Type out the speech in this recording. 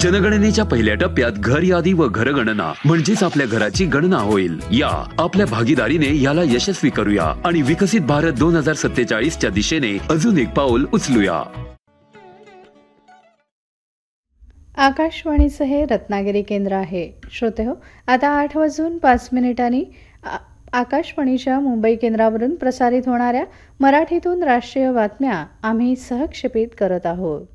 जनगणनेच्या पहिल्या टप्प्यात घर यादी व घरगणना म्हणजेच आपल्या घराची गणना होईल। या आपल्या भागीदारीने याला यशस्वी करूया आणि विकसित भारत 2047च्या दिशेने अजून एक पाऊल उचलूया। आकाशवाणीचं हे रत्नागिरी केंद्र आहे। श्रोतेहो, आता 8:05 आकाशवाणीच्या मुंबई केंद्रावरून प्रसारित होणाऱ्या मराठीतून राष्ट्रीय बातम्या आम्ही सहक्षेपित करत आहोत।